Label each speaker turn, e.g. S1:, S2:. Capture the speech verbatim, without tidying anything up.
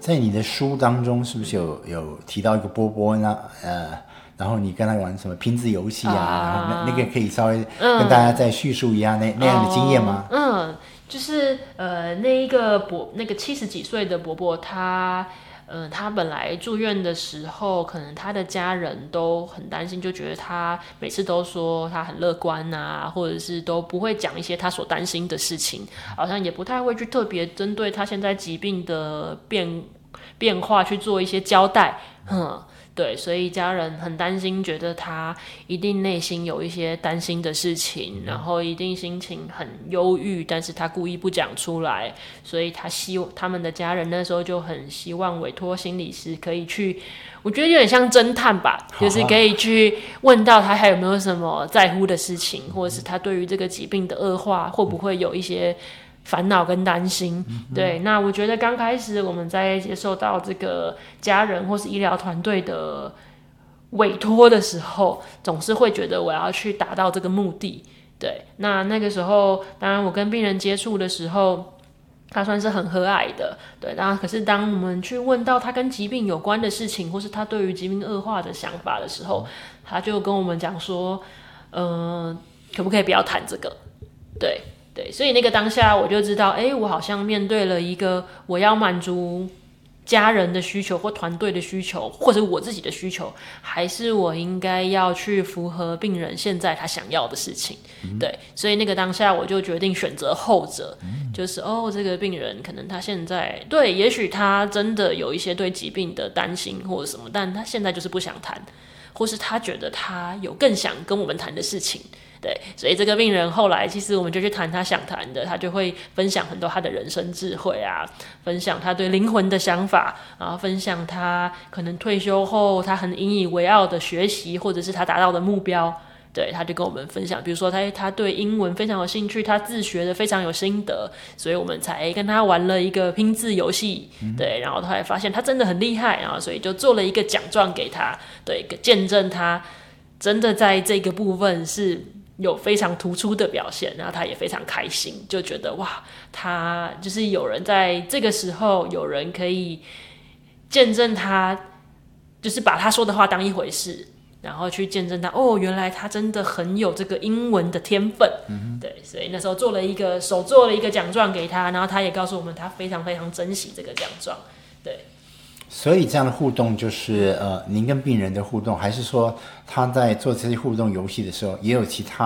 S1: 在你的书当中是不是有有提到一个波波呢？呃，然后你跟他玩什么拼字游戏啊？啊然后那那个可以稍微跟大家再叙述一下那、嗯、那样的经验吗？
S2: 嗯，嗯就是呃那一个伯那个七十几岁的伯伯他。嗯，他本来住院的时候，可能他的家人都很担心，就觉得他每次都说他很乐观啊，或者是都不会讲一些他所担心的事情，好像也不太会去特别针对他现在疾病的变变化去做一些交代。嗯，对，所以家人很担心，觉得他一定内心有一些担心的事情，然后一定心情很忧郁，但是他故意不讲出来，所以他希他们的家人那时候就很希望委托心理师可以去，我觉得有点像侦探吧，就是可以去问到他还有没有什么在乎的事情，或者是他对于这个疾病的恶化会不会有一些烦恼跟担心。对，那我觉得刚开始我们在接受到这个家人或是医疗团队的委托的时候，总是会觉得我要去达到这个目的。对，那那个时候，当然我跟病人接触的时候，他算是很和蔼的，对。然后，可是当我们去问到他跟疾病有关的事情，或是他对于疾病恶化的想法的时候，他就跟我们讲说，嗯、呃，可不可以不要谈这个？对。对，所以那个当下我就知道，哎，我好像面对了一个我要满足家人的需求或团队的需求，或者我自己的需求，还是我应该要去符合病人现在他想要的事情。嗯、对，所以那个当下我就决定选择后者，嗯、就是哦，这个病人可能他现在对，也许他真的有一些对疾病的担心或者什么，但他现在就是不想谈，或是他觉得他有更想跟我们谈的事情。对，所以这个病人后来其实我们就去谈他想谈的，他就会分享很多他的人生智慧啊，分享他对灵魂的想法，然后分享他可能退休后他很引以为傲的学习，或者是他达到的目标。对，他就跟我们分享，比如说他他对英文非常有兴趣，他自学的非常有心得，所以我们才跟他玩了一个拼字游戏。对，然后他还发现他真的很厉害，然后所以就做了一个奖状给他，对，见证他真的在这个部分是有非常突出的表现，然后他也非常开心，就觉得哇，他就是有人在这个时候，有人可以见证他，就是把他说的话当一回事，然后去见证他，哦，原来他真的很有这个英文的天分。嗯、对，所以那时候做了一个手做了一个奖状给他，然后他也告诉我们，他非常非常珍惜这个奖状。对。
S1: 所以这样的互动就是呃，您跟病人的互动，还是说他在做这些互动游戏的时候，也有其他